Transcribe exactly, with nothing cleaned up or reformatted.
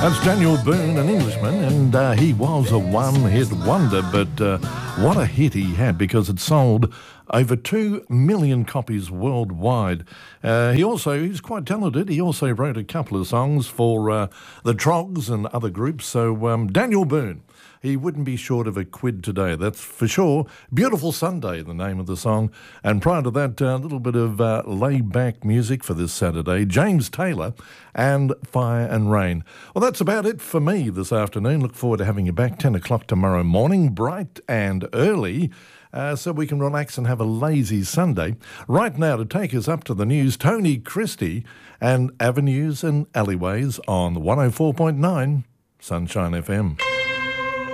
That's Daniel Byrne, an Englishman, and uh, he was a one-hit wonder, but uh, what a hit he had, because it sold over two million copies worldwide. Uh, he also, he's quite talented, he also wrote a couple of songs for uh, the Trogs and other groups, so um, Daniel Byrne. He wouldn't be short of a quid today, that's for sure. Beautiful Sunday, the name of the song. And prior to that, a uh, little bit of uh, laid-back music for this Saturday. James Taylor and Fire and Rain. Well, that's about it for me this afternoon. Look forward to having you back ten o'clock tomorrow morning, bright and early, uh, so we can relax and have a lazy Sunday. Right now, to take us up to the news, Tony Christie and Avenues and Alleyways on one oh four point nine Sunshine F M.